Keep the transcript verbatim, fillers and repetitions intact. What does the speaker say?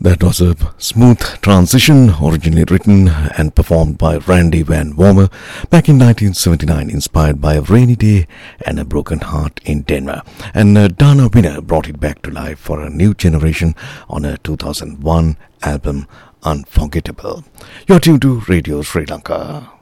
That was a smooth transition, originally written and performed by Randy Van Warmer back in nineteen seventy-nine, inspired by a rainy day and a broken heart in Denver. And uh, Dana Winner brought it back to life for a new generation on a two thousand one album, Unforgettable. You're tuned to Radio Sri Lanka.